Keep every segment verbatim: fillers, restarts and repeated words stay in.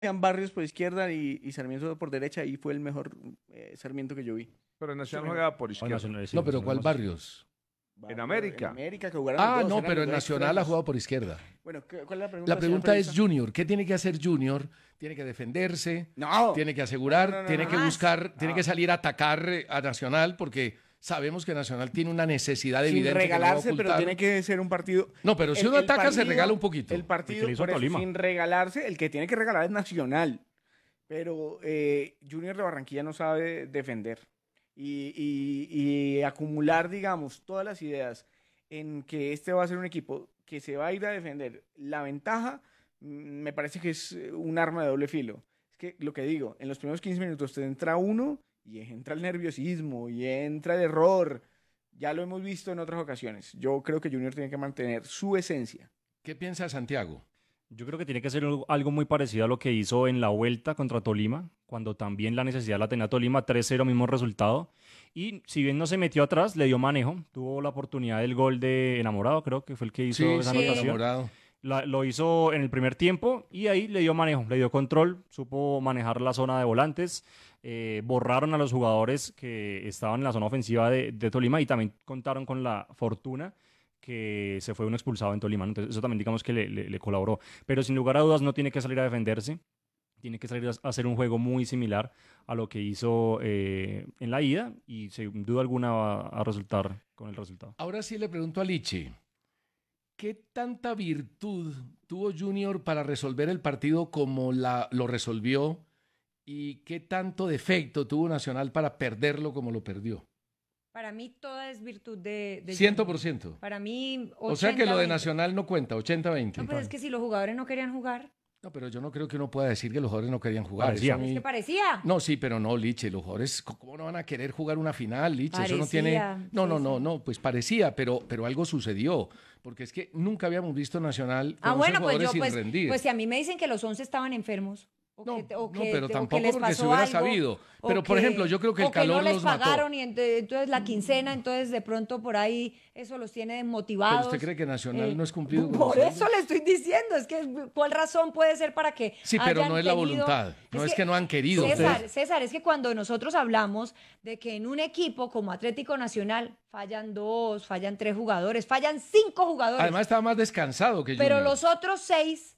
Barrios por izquierda y, y Sarmiento por derecha y fue el mejor eh, Sarmiento que yo vi. Pero Mucho Nacional mejor. juega por Ah, izquierda. Nacional, sí, No, pero Nacional ¿cuál más izquierda. Barrios? En Barrios- América. En América que jugaron Ah, los dos, no, eran pero los en dos Nacional ha extremos. jugado por izquierda. Bueno, ¿qué- ¿cuál es la pregunta? La señor pregunta es periodista? Junior. ¿Qué tiene que hacer Junior? Tiene que defenderse, No. tiene que asegurar, No, no, no, tiene no, que no. buscar, tiene No. que salir a atacar eh, a Nacional porque sabemos que Nacional tiene una necesidad Sin evidente que no va a regalarse, pero ocultar. tiene que ser un partido. No, pero si El- uno el ataca se partido- regala un poquito. El partido, El que le hizo por a eso, Tolima. sin regalarse, el que tiene que regalar es Nacional. Pero eh, Junior de Barranquilla no sabe defender. Y, y- y acumular, digamos, todas las ideas en que este va a ser un equipo que se va a ir a defender. La ventaja, mm, me parece que es eh, un arma de doble filo. Es que lo que digo, en los primeros quince minutos te entra uno y entra el nerviosismo y entra el error. Ya lo hemos visto en otras ocasiones. Yo creo que Junior tiene que mantener su esencia. ¿Qué piensa Santiago? Yo creo que tiene que ser algo algo muy parecido a lo que hizo en la vuelta contra Tolima, cuando también la necesidad la tenía Tolima, tres cero mismo resultado. Y si bien no se metió atrás, le dio manejo, tuvo la oportunidad del gol de Enamorado, creo que fue el que hizo esa sí, anotación. enamorado. La- lo hizo en el primer tiempo y ahí le dio manejo, le dio control, supo manejar la zona de volantes, eh, borraron a los jugadores que estaban en la zona ofensiva de, de Tolima y también contaron con la fortuna que se fue un expulsado en Tolima, ¿no? Entonces eso también digamos que le, le- le colaboró, pero sin lugar a dudas no tiene que salir a defenderse, tiene que salir a a hacer un juego muy similar a lo que hizo eh, en la ida y sin duda alguna va a resultar con el resultado. Ahora sí le pregunto a Lichi, ¿qué tanta virtud tuvo Junior para resolver el partido como la, lo resolvió? ¿Y qué tanto defecto tuvo Nacional para perderlo como lo perdió? Para mí toda es virtud de, de cien por Junior. ciento. Para mí O sea que lo de ochenta veinte. Nacional no cuenta, ochenta veinte. No, pues es que si los jugadores no querían jugar, No, pero yo no creo que uno pueda decir que los jugadores no querían jugar. Parecía. Eso a es mí- que parecía. No, sí, pero no, Liche, los jugadores, ¿cómo no van a querer jugar una final, Liche? Eso no tiene... Parecía, No, sí, no, no, sí. no, pues parecía, pero, pero algo sucedió, porque es que nunca habíamos visto Nacional con Ah, bueno, once pues jugadores yo, sin pues, rendir. pues si a mí me dicen que los once estaban enfermos. O No, que, o no, que- pero o que tampoco les porque se pasó hubiera algo, sabido. o Pero, por ejemplo, yo creo que el o calor no les los mató. pagaron y ente- entonces la quincena, entonces de pronto por ahí eso los tiene desmotivados. ¿Pero usted cree que Nacional Eh, no es cumplido con Por los eso le estoy diciendo, es que ¿cuál razón puede ser para que Sí, pero hayan no es la tenido- voluntad, no es que no han querido. César, Ustedes- César, es que cuando nosotros hablamos de que en un equipo como Atlético Nacional fallan dos, fallan tres jugadores, fallan cinco jugadores, Además estaba más descansado que pero Junior. los otros seis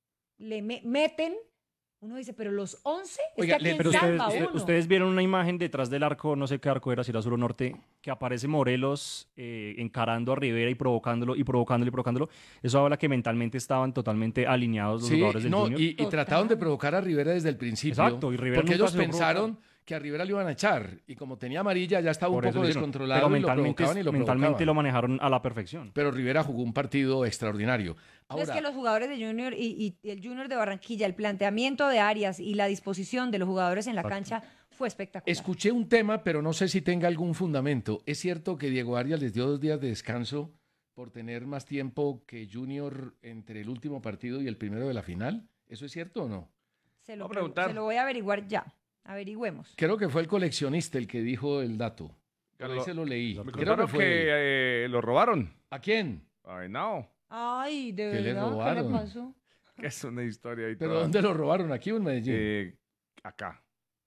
le me- meten, uno dice, pero los once, es Oiga, que le- ¿a quién Pero ustedes, salva usted- uno? ustedes vieron una imagen detrás del arco, no sé qué arco era, si era sur o norte, que aparece Morelos eh, encarando a Rivera y provocándolo y provocándolo y provocándolo. Eso habla que mentalmente estaban totalmente alineados los Sí, jugadores del no, Junior. y, y Total. trataron de provocar a Rivera desde el principio. Exacto, y Rivera porque nunca ellos se dejó pensaron que a Rivera le iban a echar. Y como tenía amarilla, ya estaba un Por eso poco lo hicieron. descontrolado Pero y lo mentalmente, provocaban y lo mentalmente provocaban. lo manejaron a la perfección. Pero Rivera jugó un partido extraordinario. No, es Ahora, que los jugadores de Junior y, y el Junior de Barranquilla, el planteamiento de Arias y la disposición de los jugadores en la cancha fue espectacular. escuché un tema, pero no sé si tenga algún fundamento. ¿Es cierto que Diego Arias les dio dos días de descanso por tener más tiempo que Junior entre el último partido y el primero de la final? ¿Eso es cierto o no? se, lo, Voy a preguntar. se lo voy a averiguar ya. Averigüemos. Creo que fue el coleccionista el que dijo el dato. Por ahí Carlos, se lo leí. Me Creo contaron que que, fue. eh, lo robaron. ¿A quién? Ay, no. Ay, de ¿Qué le verdad, ¿qué le robaron? pasó? Que es una historia ahí ¿Pero toda. dónde lo robaron? ¿Aquí o en Medellín? Eh, acá.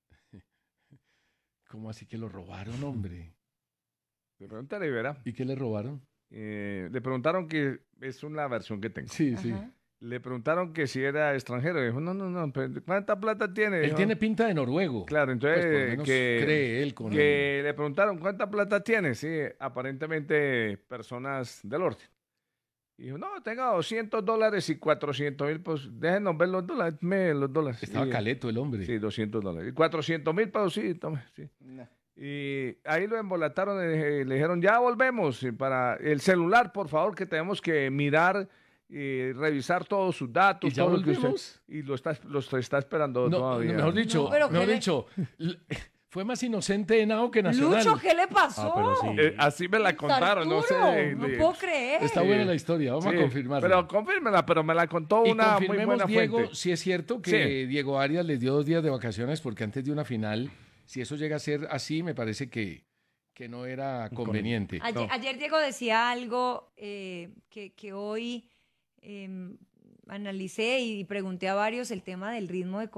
¿Cómo así que lo robaron, hombre? Le pregunté a Rivera. ¿Y qué le robaron? Eh, le preguntaron que es una versión que tengo. Sí, sí. Ajá. Le preguntaron que si era extranjero. Dijo, no, no, no. pero ¿cuánta plata tiene? Él Dijo, tiene pinta de noruego. Claro, Pues por lo entonces menos que, cree él con que le preguntaron ¿cuánta plata tiene? Sí, aparentemente personas del orden. Y dijo, no, tengo doscientos dólares y cuatrocientos mil, pues déjenos ver los dólares, me los dólares. Estaba Y- caleto el hombre. Sí, doscientos dólares. Y cuatrocientos mil pesos, sí, tome, sí. No. Y ahí lo embolataron, y le dijeron, ya volvemos. Y para el celular, por favor, que tenemos que mirar y revisar todos sus datos. ¿Y ya todo lo que usted- volvemos? y lo está, lo está esperando No, todavía. mejor dicho, No, pero ¿qué mejor le- dicho, l- fue más inocente Henao que Nacional. Lucho, ¿qué le pasó? Ah, pero sí. Eh, así me la contaron, no sé. Arturo, no le- puedo creer. Está Sí. buena la historia, vamos Sí, a confirmarla. Pero confírmela, pero me la contó y una muy confirmemos, buena Diego, fuente. si es cierto que Sí. Diego Arias les dio dos días de vacaciones porque antes de una final, si eso llega a ser así, me parece que, que no era conveniente. Ayer, No. ayer Diego decía algo eh, que, que hoy, eh, analicé y pregunté a varios el tema del ritmo de